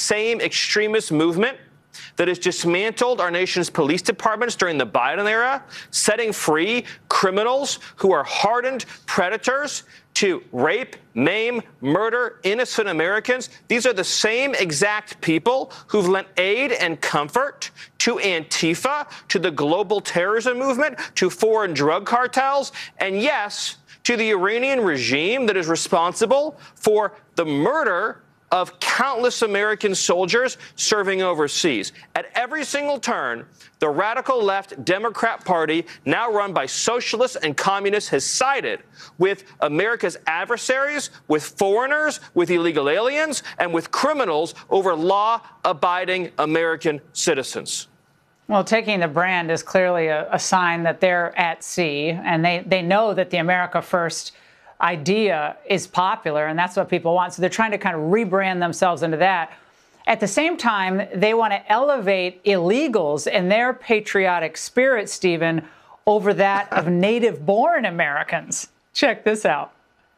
same extremist movement that has dismantled our nation's police departments during the Biden era, setting free criminals who are hardened predators to rape, maim, murder innocent Americans. These are the same exact people who've lent aid and comfort to Antifa, to the global terrorism movement, to foreign drug cartels, and yes, to the Iranian regime that is responsible for the murder of countless American soldiers serving overseas. At every single turn, the radical left Democrat Party, now run by socialists and communists, has sided with America's adversaries, with foreigners, with illegal aliens, and with criminals over law-abiding American citizens. Well, taking the brand is clearly a sign that they're at sea, and they know that the America First idea is popular, and that's what people want. So they're trying to kind of rebrand themselves into that. At the same time, they want to elevate illegals and their patriotic spirit, Stephen, over that of native-born Americans. Check this out.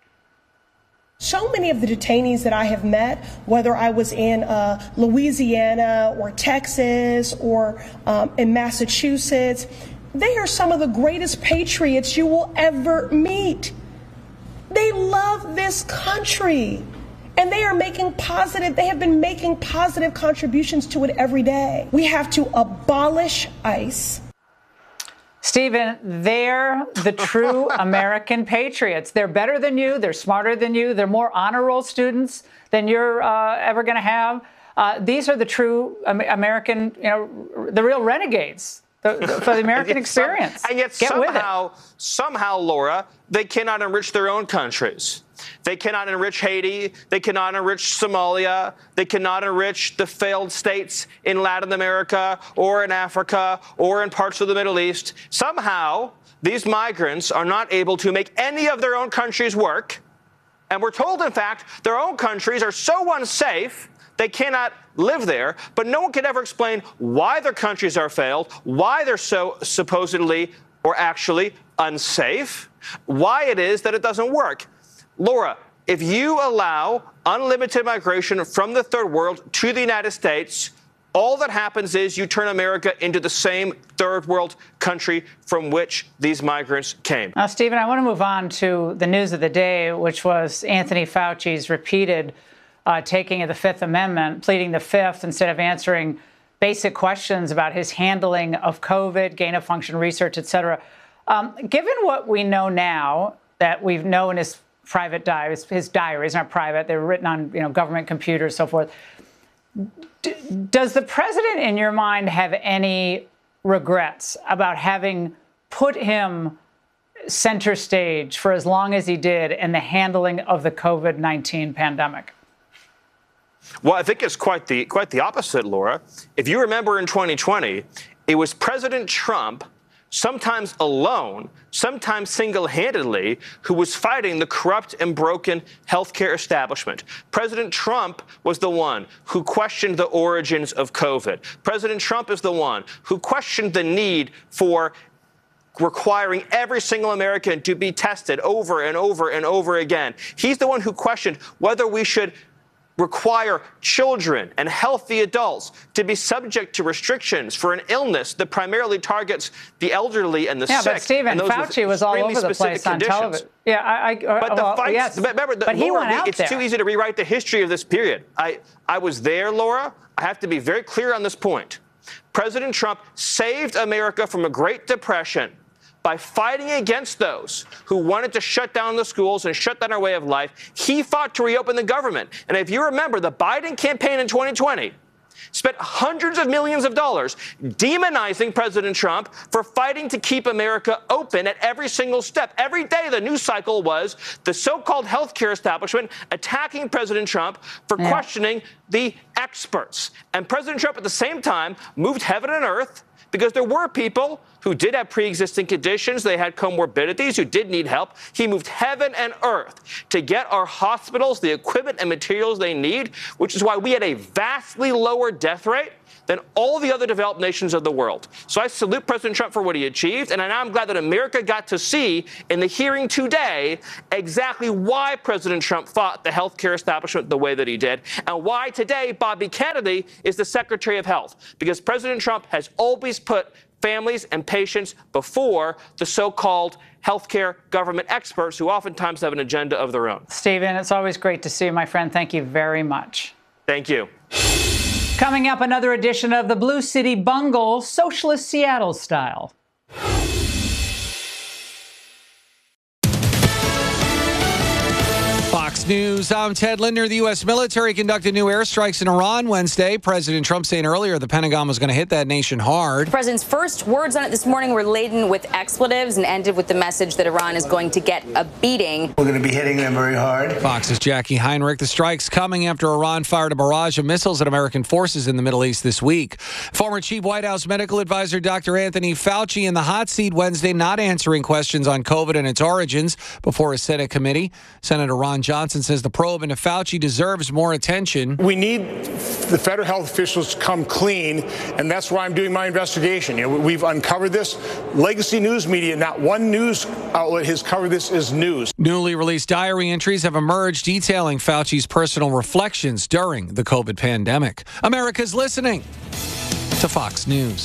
So many of the detainees that I have met, whether I was in Louisiana or Texas or in Massachusetts, they are some of the greatest patriots you will ever meet. They love this country, and they have been making positive contributions to it every day. We have to abolish ICE. Stephen, they're the true American patriots. They're better than you. They're smarter than you. They're more honor roll students than you're ever going to have. These are the true American, the real renegades. For the American experience. And yet somehow, Laura, they cannot enrich their own countries. They cannot enrich Haiti. They cannot enrich Somalia. They cannot enrich the failed states in Latin America or in Africa or in parts of the Middle East. Somehow, these migrants are not able to make any of their own countries work. And we're told, in fact, their own countries are so unsafe they cannot live there, but no one can ever explain why their countries are failed, why they're so supposedly or actually unsafe, why it is that it doesn't work. Laura, if you allow unlimited migration from the third world to the United States, all that happens is you turn America into the same third world country from which these migrants came. Now, Stephen, I want to move on to the news of the day, which was Anthony Fauci's repeated taking of the Fifth Amendment, pleading the Fifth instead of answering basic questions about his handling of COVID, gain-of-function research, et cetera. Given what we know now, that we've known his private diaries, his diaries aren't private, they're written on government computers, so forth. Does the president, in your mind, have any regrets about having put him center stage for as long as he did in the handling of the COVID-19 pandemic? Well, I think it's quite the opposite, Laura. If you remember in 2020, it was President Trump, sometimes alone, sometimes single-handedly, who was fighting the corrupt and broken healthcare establishment. President Trump was the one who questioned the origins of COVID. President Trump is the one who questioned the need for requiring every single American to be tested over and over and over again. He's the one who questioned whether we should require children and healthy adults to be subject to restrictions for an illness that primarily targets the elderly and the sick. Yeah, but Stephen, Fauci was all over the place on television. Yeah, but he went out there. It's too easy to rewrite the history of this period. I was there, Laura. I have to be very clear on this point. President Trump saved America from a Great Depression by fighting against those who wanted to shut down the schools and shut down our way of life. He fought to reopen the government. And if you remember, the Biden campaign in 2020 spent hundreds of millions of dollars demonizing President Trump for fighting to keep America open at every single step. Every day, the news cycle was the so-called healthcare establishment attacking President Trump for questioning the experts. And President Trump, at the same time, moved heaven and earth because there were people who did have pre-existing conditions, they had comorbidities, who did need help. He moved heaven and earth to get our hospitals the equipment and materials they need, which is why we had a vastly lower death rate than all the other developed nations of the world. So I salute President Trump for what he achieved, and I'm glad that America got to see in the hearing today exactly why President Trump fought the healthcare establishment the way that he did, and why today Bobby Kennedy is the Secretary of Health, because President Trump has always put families and patients before the so-called healthcare government experts who oftentimes have an agenda of their own. Stephen, it's always great to see you, my friend. Thank you very much. Thank you. Coming up, another edition of the Blue City Bungle, Socialist Seattle style. Fox News, I'm Ted Linder. The U.S. military conducted new airstrikes in Iran Wednesday. President Trump saying earlier the Pentagon was going to hit that nation hard. The president's first words on it this morning were laden with expletives and ended with the message that Iran is going to get a beating. We're going to be hitting them very hard. Fox's Jackie Heinrich. The strikes coming after Iran fired a barrage of missiles at American forces in the Middle East this week. Former Chief White House medical advisor Dr. Anthony Fauci in the hot seat Wednesday, not answering questions on COVID and its origins before a Senate committee. Senator Ron Johnson says the probe into Fauci deserves more attention. We need the federal health officials to come clean, and that's why I'm doing my investigation. We've uncovered this. Legacy news media, not one news outlet has covered this as news. Newly released diary entries have emerged detailing Fauci's personal reflections during the COVID pandemic. America's listening to Fox News.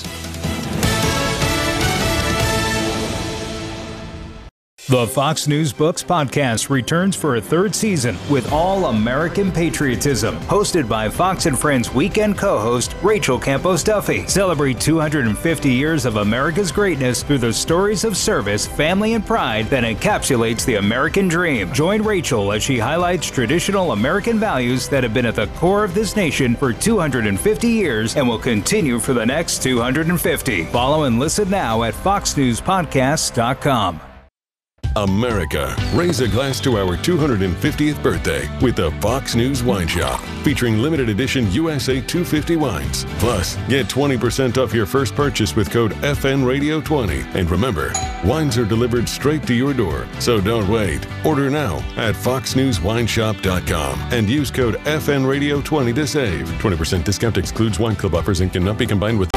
The Fox News Books podcast returns for a third season with all American patriotism. Hosted by Fox and Friends weekend co-host Rachel Campos Duffy. Celebrate 250 years of America's greatness through the stories of service, family, and pride that encapsulates the American dream. Join Rachel as she highlights traditional American values that have been at the core of this nation for 250 years and will continue for the next 250. Follow and listen now at foxnewspodcasts.com. America, raise a glass to our 250th birthday with the Fox News Wine Shop, featuring limited edition USA 250 wines. Plus, get 20% off your first purchase with code FNRadio20. And remember, wines are delivered straight to your door, so don't wait. Order now at foxnewswineshop.com and use code FNRadio20 to save. 20% discount excludes wine club offers and cannot be combined with